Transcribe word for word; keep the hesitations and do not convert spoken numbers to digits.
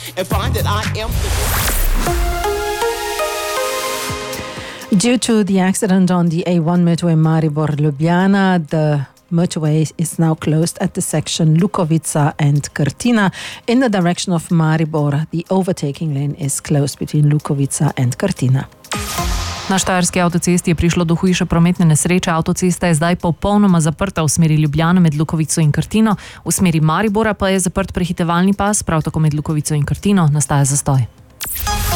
and find that I am Due to the accident on the A one motorway Maribor-Ljubljana, the motorway is now closed at the section Lukovica and Krtina. In the direction of Maribor, the overtaking lane is closed between Lukovica and Krtina. Na štajerski avtocesti je prišlo do hujše prometne nesreče. Avtocesta je zdaj popolnoma zaprta v smeri Ljubljane med Lukovico in Krtino. V smeri Maribora pa je zaprt prehitevalni pas, prav tako med Lukovico in Krtino nastaja zastoj.